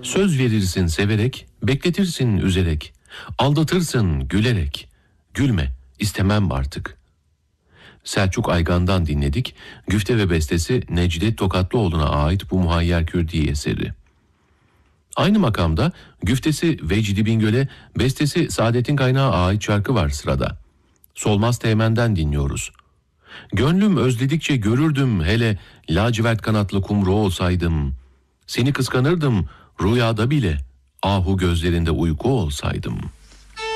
Söz verirsin severek, bekletirsin üzerek, aldatırsın gülerek. Gülme, istemem artık. Selçuk Aygan'dan dinledik. Güfte ve bestesi Necdet Tokatlıoğlu'na ait bu Muhayyer Kürdi eseri. Aynı makamda güftesi Vecdi Bingöl'e, bestesi Saadettin Kaynağı ait şarkı var sırada. Solmaz Teğmen'den dinliyoruz. Gönlüm özledikçe görürdüm hele, lacivert kanatlı kumru olsaydım. Seni kıskanırdım rüyada bile, ahu gözlerinde uyku olsaydım.''